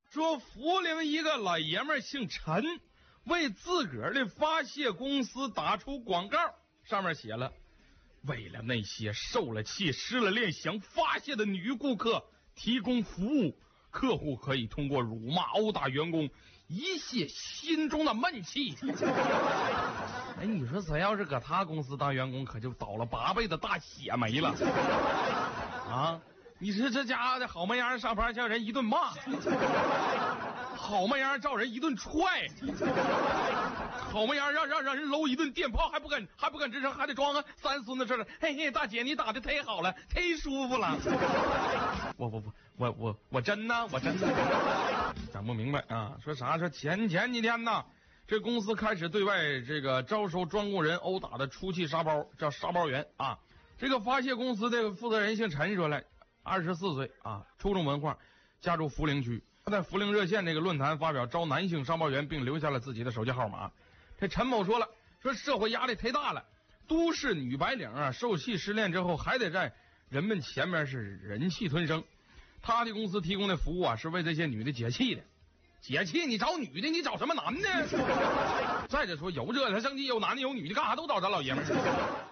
说涪陵一个老爷们姓陈，为自个儿的发泄公司打出广告，上面写了：为了那些受了气、失了恋想发泄的女顾客提供服务，客户可以通过辱骂、殴打员工一泄心中的闷气。哎，你说谁要是搁他公司当员工，可就倒了8辈子大血霉了啊！你说这家伙的好模样上班叫人一顿骂，好模样叫人一顿踹，好模样让人搂一顿电炮，还不敢吱声，还得装个三孙子似的。嘿嘿，大姐你打的忒好了，忒舒服了。我真的整不明白啊！说啥？说前几天呢，这公司开始对外这个招收专供人殴打的出气沙包，叫沙包员啊。这个发泄公司的负责人姓陈，说来24岁啊，初中文化，家住涪陵区。他在涪陵热线这个论坛发表招男性沙包员，并留下了自己的手机号码。这陈某说了，说社会压力太大了，都市女白领啊，受气失恋之后还得在人们前面是忍气吞声。他的公司提供的服务啊，是为这些女的解气的。解气你找女的，你找什么男的？再者说有这他生气，有男的有女的，干啥都找咱老爷们儿。